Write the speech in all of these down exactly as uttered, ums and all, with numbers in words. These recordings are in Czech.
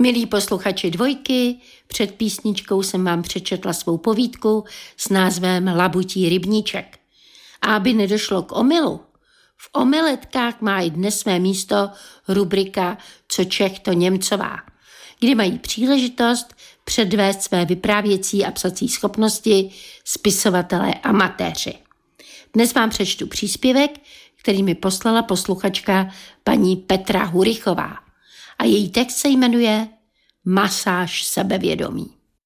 Milí posluchači Dvojky, před písničkou jsem vám přečetla svou povídku s názvem Labutí rybníček. A aby nedošlo k omylu, v omeletkách má i dnes své místo rubrika Co Čech, to Němcová, kdy mají příležitost předvést své vyprávěcí a psací schopnosti spisovatelé amatéři. Dnes vám přečtu příspěvek, který mi poslala posluchačka paní Petra Hurichová. A její text se jmenuje Masáž sebevědomí.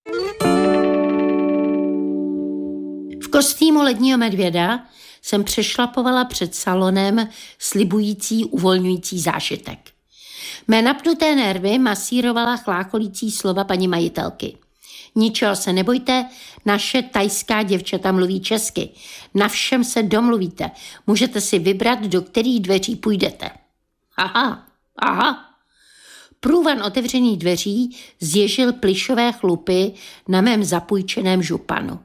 V kostýmu ledního medvěda jsem přešlapovala před salonem slibující uvolňující zážitek. Mé napnuté nervy masírovala chlácholící slova paní majitelky. Ničeho se nebojte, naše tajská děvčata mluví česky. Na všem se domluvíte. Můžete si vybrat, do kterých dveří půjdete. Aha, aha. Průvan otevřených dveří zježil plyšové chlupy na mém zapůjčeném županu.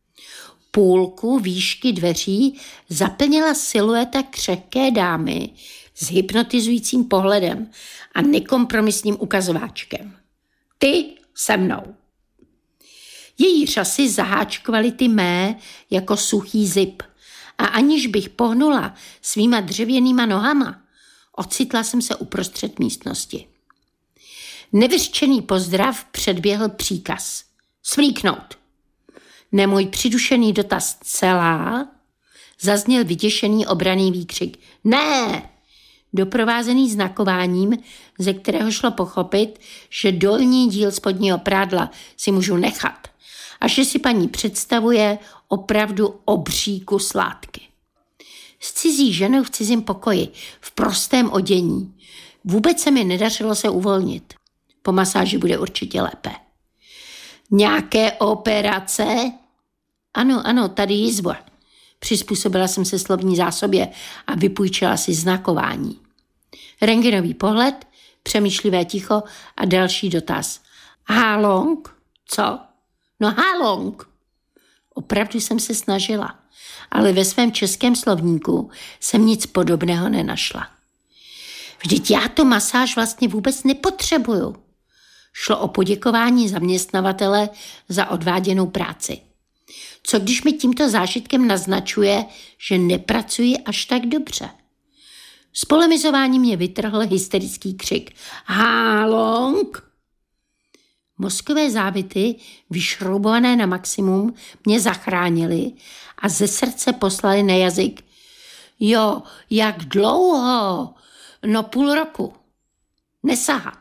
Půlku výšky dveří zaplnila silueta křehké dámy s hypnotizujícím pohledem a nekompromisním ukazováčkem. Ty se mnou. Její řasy zaháčkovaly ty mé jako suchý zip a aniž bych pohnula svýma dřevěnýma nohama, ocitla jsem se uprostřed místnosti. Nevyřčený pozdrav předběhl příkaz. Svlíknout. Na můj přidušený dotaz celá zazněl vyděšený obranný výkřik. Ne! Doprovázený znakováním, ze kterého šlo pochopit, že dolní díl spodního prádla si můžu nechat a že si paní představuje opravdu obří kus látky. S cizí ženou v cizím pokoji, v prostém odění. Vůbec se mi nedařilo se uvolnit. Po masáži bude určitě lépe. Nějaké operace? Ano, ano, tady jizva. Přizpůsobila jsem se slovní zásobě a vypůjčila si znakování. Rentgenový pohled, přemýšlivé ticho a další dotaz. Halong? Co? No halong. Opravdu jsem se snažila, ale ve svém českém slovníku jsem nic podobného nenašla. Vždyť já tu masáž vlastně vůbec nepotřebuju. Šlo o poděkování zaměstnavatele za odváděnou práci. Co když mi tímto zážitkem naznačuje, že nepracuji až tak dobře? Z polemizování mě vytrhl hysterický křik. Halong! Mozkové závity, vyšroubované na maximum, mě zachránily a ze srdce poslali na jazyk. Jo, jak dlouho? No půl roku. Nesahat.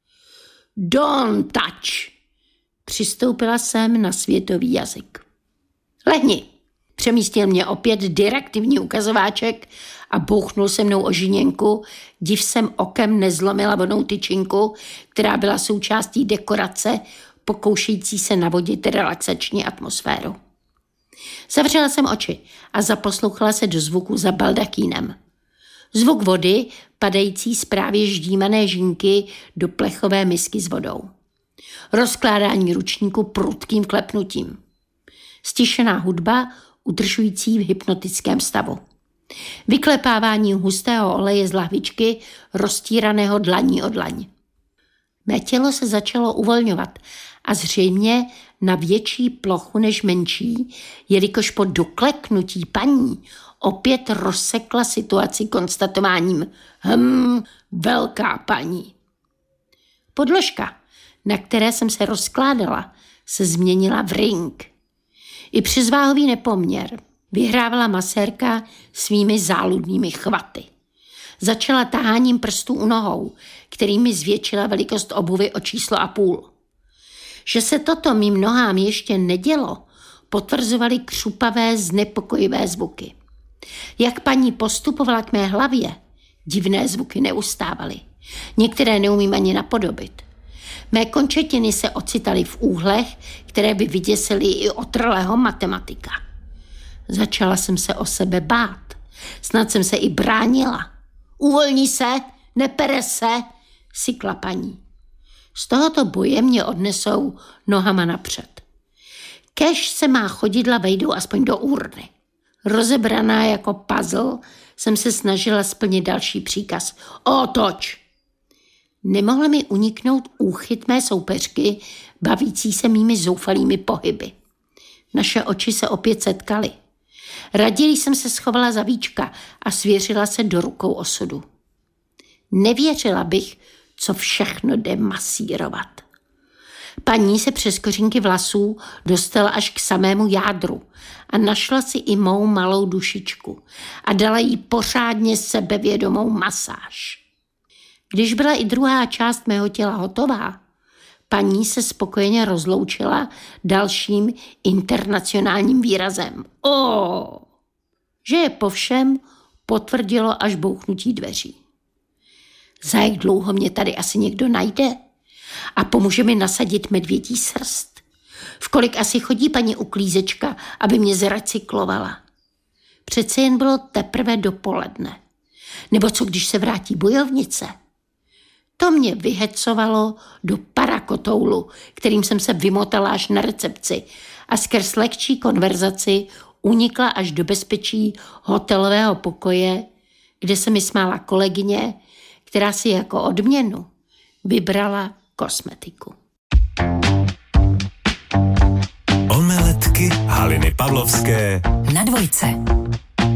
Don't touch. Přistoupila jsem na světový jazyk. Lehni. Přemístil mě opět direktivní ukazováček a bouchnul se mnou o žiněnku, div jsem okem nezlomila vonou tyčinku, která byla součástí dekorace, pokoušející se navodit relaxační atmosféru. Zavřela jsem oči a zaposlouchala se do zvuku za baldakínem. Zvuk vody, padající z právě ždímané žínky do plechové misky s vodou. Rozkládání ručníku prudkým klepnutím. Stišená hudba, udržující v hypnotickém stavu. Vyklepávání hustého oleje z lahvičky, roztíraného dlaní o dlaň. Mé tělo se začalo uvolňovat a zřejmě na větší plochu než menší, jelikož po dokleknutí paní opět rozsekla situaci konstatováním hm, velká paní. Podložka, na které jsem se rozkládala, se změnila v ring. I přes váhový nepoměr vyhrávala masérka svými záludnými chvaty. Začala taháním prstů u nohou, kterými zvětšila velikost obuvy o číslo a půl. Že se toto mým nohám ještě nedělo, potvrzovaly křupavé znepokojivé zvuky. Jak paní postupovala k mé hlavě, divné zvuky neustávaly. Některé neumím ani napodobit. Mé končetiny se ocitaly v úhlech, které by vyděsily i otrlého matematika. Začala jsem se o sebe bát. Snad jsem se i bránila. Uvolní se, nepere se, sykla paní. Z tohoto boje mě odnesou nohama napřed. Kéž se má chodidla vejdou aspoň do urny. Rozebraná jako puzzle jsem se snažila splnit další příkaz. Otoč! Nemohl mi uniknout úchyt mé soupeřky, bavící se mými zoufalými pohyby. Naše oči se opět setkaly. Raději jsem se schovala za víčka a svěřila se do rukou osudu. Nevěřila bych, co všechno jde masírovat. Paní se přes kořínky vlasů dostala až k samému jádru a našla si i mou malou dušičku a dala jí pořádně sebevědomou masáž. Když byla i druhá část mého těla hotová, paní se spokojeně rozloučila dalším internacionálním výrazem. O, že je po všem potvrdilo až bouchnutí dveří. Za jak dlouho mě tady asi někdo najde a pomůže mi nasadit medvědí srst? V kolik asi chodí paní uklízečka, aby mě zrecyklovala? Přece jen bylo teprve dopoledne. Nebo co, když se vrátí bojovnice? To mě vyhecovalo do parakotoulu, kterým jsem se vymotala až na recepci a skrz lehčí konverzaci unikla až do bezpečí hotelového pokoje, kde se mi smála kolegyně, která si jako odměnu vybrala kosmetiku. Omeletky Haliny Pavlovské na Dvojce.